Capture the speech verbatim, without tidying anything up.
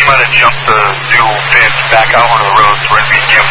might have jumped the dual fence back out onto the road where it's getting